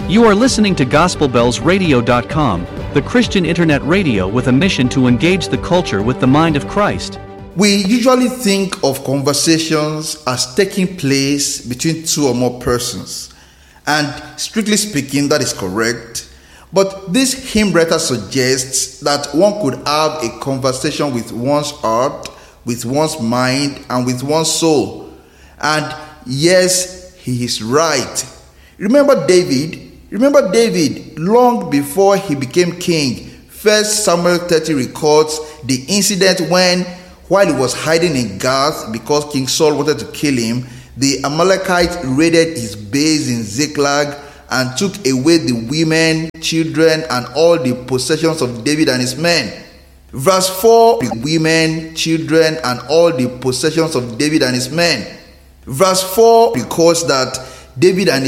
You are listening to GospelBellsRadio.com, the Christian internet radio with a mission to engage the culture with the mind of Christ. We usually think of conversations as taking place between two or more persons. And strictly speaking, that is correct. But this hymn writer suggests that one could have a conversation with one's heart, with one's mind, and with one's soul. And yes, he is right. Remember David long before he became king. 1 Samuel 30 records the incident when, while he was hiding in Gath because King Saul wanted to kill him, the Amalekites raided his base in Ziklag and took away the women, children, and all the possessions of David and his men. Verse 4, the women, children, and all the possessions of David and his men. Verse 4 records that David and